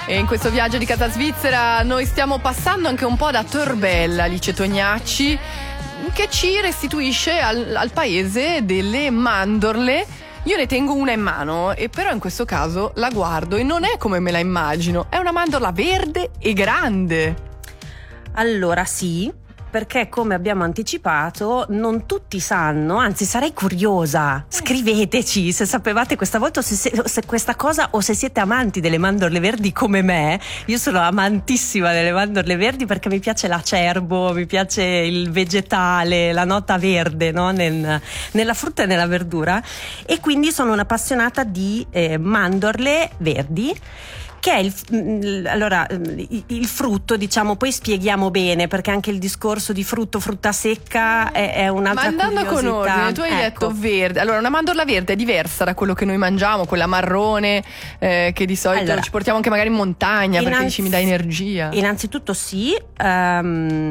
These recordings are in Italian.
E in questo viaggio di casa svizzera noi stiamo passando anche un po' da Torbella, Alice Tognacci, che ci restituisce al paese delle mandorle. Io ne tengo una in mano, e però in questo caso la guardo e non è come me la immagino, è una mandorla verde e grande. Allora sì, perché come abbiamo anticipato non tutti sanno, anzi sarei curiosa, scriveteci se sapevate questa volta se questa cosa, o se siete amanti delle mandorle verdi come me. Io sono amantissima delle mandorle verdi perché mi piace l'acerbo, mi piace il vegetale, la nota verde, no? Nella frutta e nella verdura, e quindi sono un'appassionata di mandorle verdi, che è il frutto, diciamo. Poi spieghiamo bene, perché anche il discorso di frutta secca è un'altra curiosità. Ma andando con ordine, tu hai detto verde. Allora, una mandorla verde è diversa da quello che noi mangiamo, quella marrone, che di solito ci portiamo anche magari in montagna, perché dici mi dà energia. Innanzitutto sì, è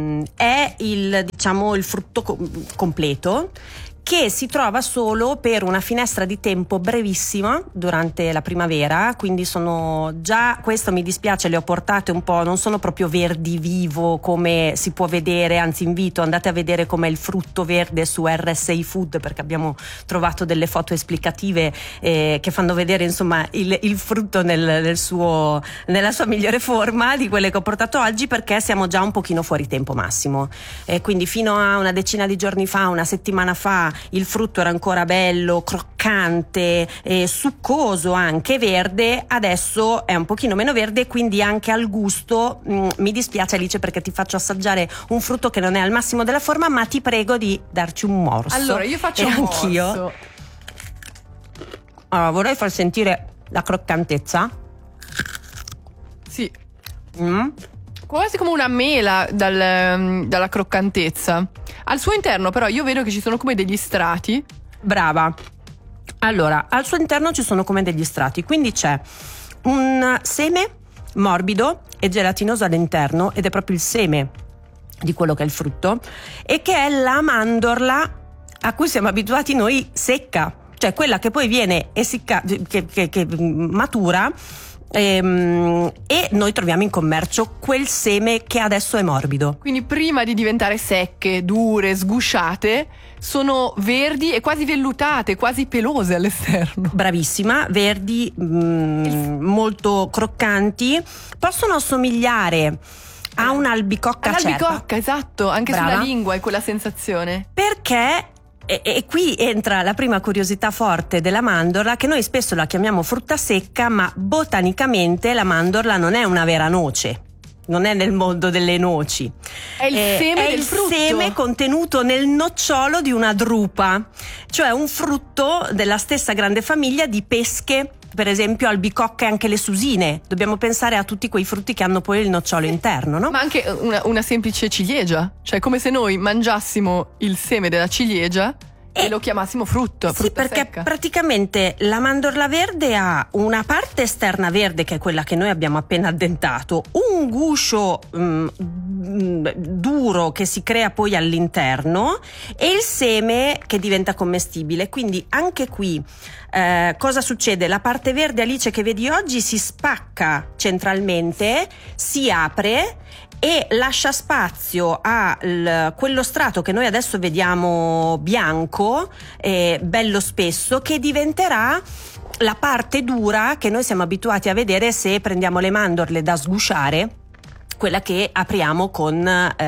il frutto completo, che si trova solo per una finestra di tempo brevissima durante la primavera, quindi sono già, questo mi dispiace, le ho portate un po', non sono proprio verdi vivo come si può vedere, anzi invito, andate a vedere com'è il frutto verde su RSI Food, perché abbiamo trovato delle foto esplicative che fanno vedere insomma il frutto nella sua migliore forma di quelle che ho portato oggi, perché siamo già un pochino fuori tempo massimo, quindi fino a una decina di giorni fa, una settimana fa, il frutto era ancora bello, croccante, succoso, anche verde. Adesso è un pochino meno verde, quindi anche al gusto mi dispiace, Alice, perché ti faccio assaggiare un frutto che non è al massimo della forma, ma ti prego di darci un morso. Allora io faccio un anch'io morso. Allora, vorrei far sentire la croccantezza. Sì. Quasi come una mela dalla croccantezza. Al suo interno però io vedo che ci sono come degli strati. Brava. Allora, al suo interno ci sono come degli strati, quindi c'è un seme morbido e gelatinoso all'interno, ed è proprio il seme di quello che è il frutto, e che è la mandorla a cui siamo abituati noi secca, cioè quella che poi viene che matura. E noi troviamo in commercio quel seme che adesso è morbido. Quindi prima di diventare secche, dure, sgusciate, sono verdi e quasi vellutate, quasi pelose all'esterno. Bravissima, verdi, molto croccanti, possono assomigliare a un'albicocca acerba. Un'albicocca, esatto, anche Brava. sulla lingua è quella sensazione. Perché e qui entra la prima curiosità forte della mandorla, che noi spesso la chiamiamo frutta secca, ma botanicamente la mandorla non è una vera noce, non è nel mondo delle noci. È il seme del frutto. È il seme contenuto nel nocciolo di una drupa, cioè un frutto della stessa grande famiglia di pesche, per esempio albicocche e anche le susine. Dobbiamo pensare a tutti quei frutti che hanno poi il nocciolo interno, no? Ma anche una semplice ciliegia, cioè come se noi mangiassimo il seme della ciliegia e lo chiamassimo frutto. Sì, perché secca. Praticamente la mandorla verde ha una parte esterna verde, che è quella che noi abbiamo appena addentato, un guscio duro che si crea poi all'interno, e il seme che diventa commestibile. Quindi anche qui cosa succede? La parte verde, Alice, che vedi oggi si spacca centralmente, si apre e lascia spazio a quello strato che noi adesso vediamo bianco, bello spesso, che diventerà la parte dura che noi siamo abituati a vedere se prendiamo le mandorle da sgusciare, quella che apriamo con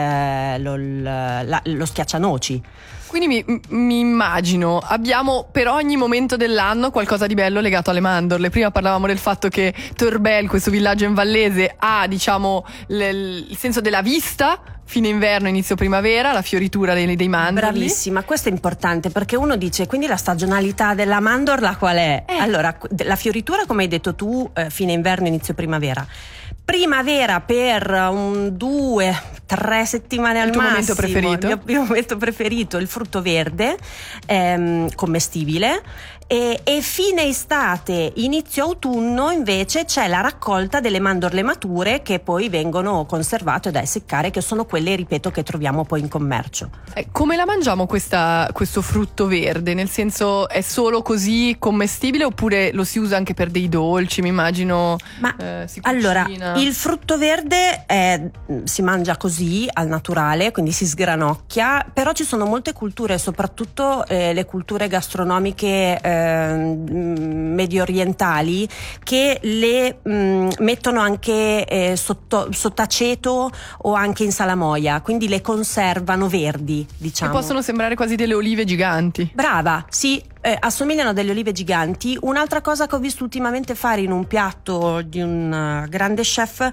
lo schiaccianoci. Quindi mi immagino, abbiamo per ogni momento dell'anno qualcosa di bello legato alle mandorle. Prima parlavamo del fatto che Torbel, questo villaggio in Vallese, ha diciamo il senso della vista, fine inverno, inizio primavera, la fioritura dei mandorli. Bravissima, questo è importante, perché uno dice, quindi la stagionalità della mandorla qual è? Allora, la fioritura, come hai detto tu, fine inverno, inizio primavera. Primavera per 2, 3 settimane al tuo massimo. momento preferito? Il mio momento preferito, il frutto verde, commestibile. E fine estate, inizio autunno invece c'è la raccolta delle mandorle mature che poi vengono conservate da essiccare, che sono quelle, ripeto, che troviamo poi in commercio. Come la mangiamo questo frutto verde? Nel senso, è solo così commestibile oppure lo si usa anche per dei dolci? Mi immagino. Ma si cucina. allora, il frutto verde si mangia così al naturale, quindi si sgranocchia, però ci sono molte culture, soprattutto le culture gastronomiche medio orientali, che le mettono anche sott'aceto o anche in salamoia, quindi le conservano verdi, diciamo. Che possono sembrare quasi delle olive giganti. Brava, sì. Assomigliano a delle olive giganti. Un'altra cosa che ho visto ultimamente fare in un piatto di un grande chef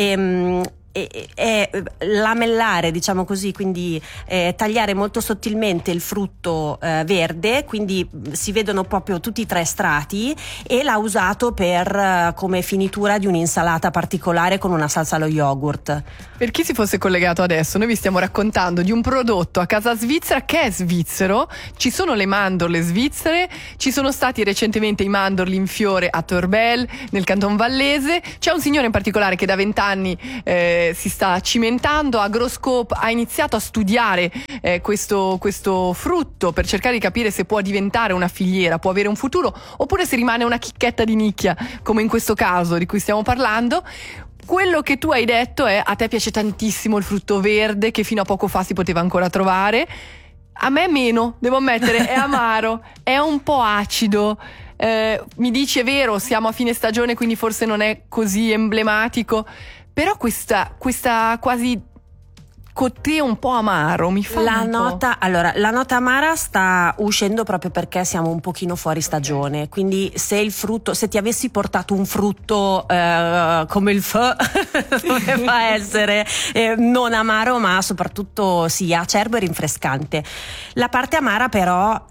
è lamellare, diciamo così, quindi tagliare molto sottilmente il frutto verde, quindi si vedono proprio tutti i 3 strati, e l'ha usato come finitura di un'insalata particolare con una salsa allo yogurt. Per chi si fosse collegato adesso, noi vi stiamo raccontando di un prodotto a casa svizzera che è svizzero. Ci sono le mandorle svizzere, ci sono stati recentemente i mandorli in fiore a Torbel, nel Canton Vallese. C'è un signore in particolare che da 20 anni si sta cimentando. Agroscope ha iniziato a studiare questo frutto per cercare di capire se può diventare una filiera, può avere un futuro, oppure se rimane una chicchetta di nicchia, come in questo caso di cui stiamo parlando. Quello che tu hai detto è: a te piace tantissimo il frutto verde, che fino a poco fa si poteva ancora trovare. A me meno, devo ammettere, è amaro, è un po' acido. Mi dici, è vero, siamo a fine stagione, quindi forse non è così emblematico, però questa quasi cotè un po' amaro mi fa la un nota. Allora, la nota amara sta uscendo proprio perché siamo un pochino fuori stagione. Okay. Quindi se ti avessi portato un frutto come il fè doveva essere non amaro, ma soprattutto acerbo e rinfrescante. La parte amara però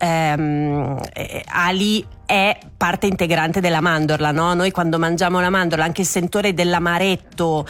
Ali è parte integrante della mandorla, no? Noi quando mangiamo la mandorla, anche il sentore dell'amaretto,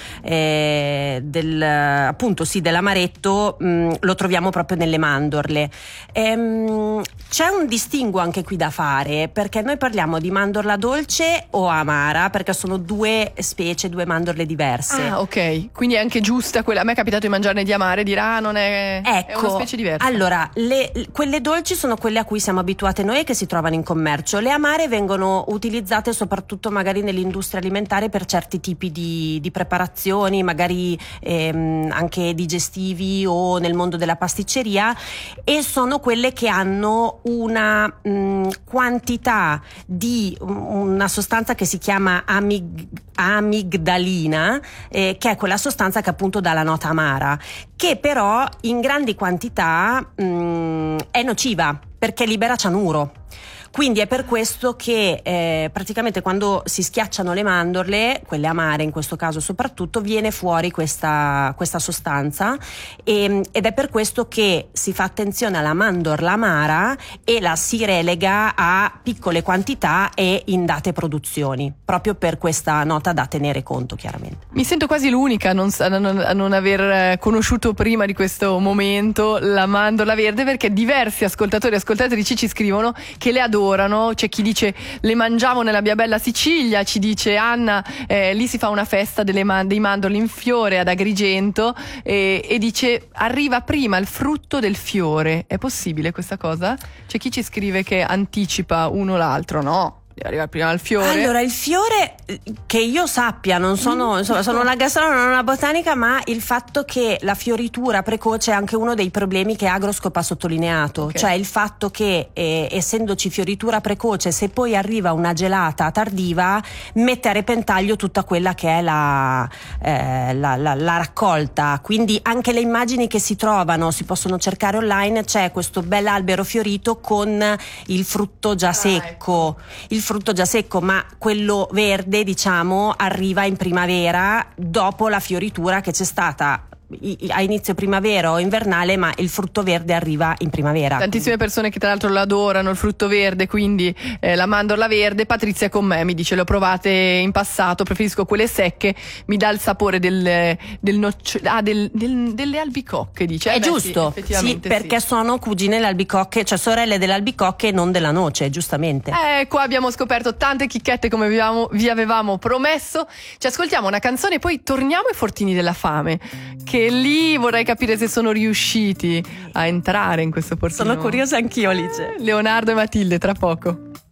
dell'amaretto lo troviamo proprio nelle mandorle. C'è un distinguo anche qui da fare, perché noi parliamo di mandorla dolce o amara, perché sono 2 specie, 2 mandorle diverse. Ah, ok, quindi è anche giusta quella. A me è capitato di mangiarne di amare e dire non è, è una specie diversa. Allora, quelle dolci sono quelle a cui siamo abituate noi e che si trovano in commercio. Le amare vengono utilizzate soprattutto magari nell'industria alimentare per certi tipi di preparazioni, magari anche digestivi o nel mondo della pasticceria, e sono quelle che hanno una quantità di una sostanza che si chiama amigdalina, che è quella sostanza che appunto dà la nota amara, che però in grandi quantità è nociva perché libera cianuro. Quindi è per questo che praticamente quando si schiacciano le mandorle, quelle amare in questo caso soprattutto, viene fuori questa sostanza, ed è per questo che si fa attenzione alla mandorla amara e la si relega a piccole quantità e in date produzioni, proprio per questa nota da tenere conto, chiaramente. Mi sento quasi l'unica a non aver conosciuto prima di questo momento la mandorla verde, perché diversi ascoltatori e ascoltatrici ci scrivono che le adorano. C'è chi dice le mangiamo nella mia bella Sicilia, ci dice Anna, lì si fa una festa dei mandorli in fiore ad Agrigento, e dice arriva prima il frutto del fiore. È possibile questa cosa? C'è chi ci scrive che anticipa uno l'altro, no? Arriva prima al fiore. Allora, il fiore, che io sappia, non sono sono una gastronomica, non una botanica, ma il fatto che la fioritura precoce è anche uno dei problemi che Agroscope ha sottolineato. Okay. Cioè il fatto che essendoci fioritura precoce, se poi arriva una gelata tardiva, mette a repentaglio tutta quella che è la raccolta. Quindi anche le immagini che si possono cercare online, c'è questo bell'albero fiorito con il frutto già secco. Il frutto già secco, ma quello verde, diciamo, arriva in primavera dopo la fioritura che c'è stata a inizio primavera o invernale, ma il frutto verde arriva in primavera. Tantissime persone che tra l'altro lo adorano, il frutto verde, quindi la mandorla verde. Patrizia con me mi dice: le ho provate in passato, preferisco quelle secche, mi dà il sapore delle albicocche, dice. È giusto, sì, perché sono cugine le albicocche, cioè sorelle delle albicocche e non della noce, giustamente. Qua abbiamo scoperto tante chicchette come vi avevamo promesso. Ci ascoltiamo una canzone e poi torniamo ai Fortini della Fame, che lì vorrei capire se sono riusciti a entrare in questo portino. Sono curiosa anch'io, Alice. Leonardo e Matilde, tra poco.